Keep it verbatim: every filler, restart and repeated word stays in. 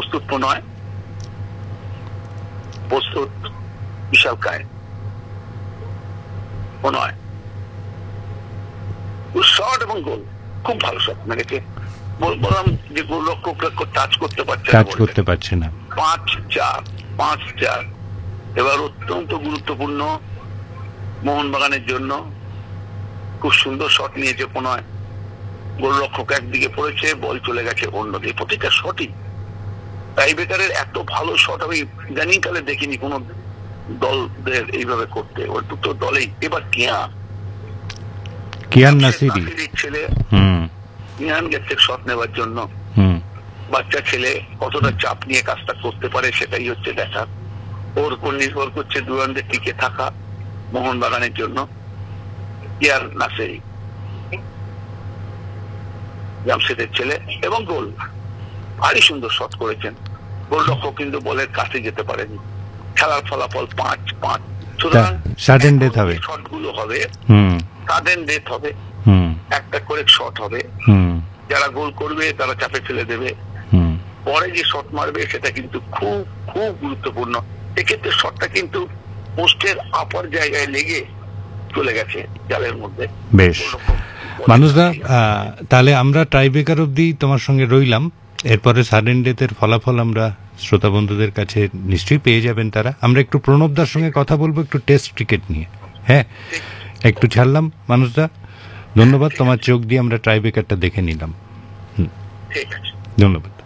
প্রস্তুত নয়, প্রস্তুত বিশাল কায় নয়, শট এবং গোল খুব ভালো শট। মানে বললাম যে গোলরক্ষক টাচ করতে পারছে টাচ করতে পারছে না। পাঁচ চার পাঁচ চার এবার অত্যন্ত গুরুত্বপূর্ণ মোহনবাগানের জন্য। খুব সুন্দর শট নিয়েছে প্রণয়, গোলরক্ষক একদিকে পড়েছে, বল চলে গেছে অন্যদিকে। প্রতিটা শটই টাইব্রেকারের এত ভালো শট আমি ইদানিং কালে দেখিনি কোন দলদের এইভাবে করতে। ওর দুটো দলেই এবার কিয়ান কিয়ান নাসিরি ছেলে হুম কিয়ান গেছে শট নেবার জন্য। হুম বাচ্চা ছেলে কতটা চাপ নিয়ে কাজটা করতে পারে সেটাই হচ্ছে দেখা। ওর উপর নির্ভর করছে দুরান্তে টিকে থাকা মোহনবাগানের জন্য। কিয়ান নাসিরি জামশেদের ছেলে এবং গোল ভারী সুন্দর শট করেছেন। গোলরক্ষক কিন্তু বলের কাছে যেতে পারেনি। খেলার ফলাফল পাঁচ পাঁচ। সুতরাং সাডেন ডেথ হবে, শট গুলো হবে হুম সাডেন ডেথ হবে, হুম একটা করে শট হবে। হুম যারা গোল করবে তারা চাপে ফেলে দেবে, হুম পরে যে শট মারবে সেটা কিন্তু খুব খুব গুরুত্বপূর্ণ। এক্ষেত্রে শটটা কিন্তু পোস্টের আপার জায়গায় লেগে চলে গেছে জালের মধ্যে। বেশ মানুষদা, তাহলে আমরা টাইব্রেকার অবধি তোমার সঙ্গে রইলাম। এরপরে সাডেন ডেথের ফলাফল আমরা শ্রোতা বন্ধুদের কাছে নিশ্চয়ই পেয়ে যাবেন তারা। আমরা একটু প্রণবদার সঙ্গে কথা বলবো একটু টেস্ট ক্রিকেট নিয়ে। হ্যাঁ, একটু ছাড়লাম মানুষদা, ধন্যবাদ। তোমার চোখ দিয়ে আমরা টাইব্রেকারটা দেখে নিলাম। হুম, ধন্যবাদ।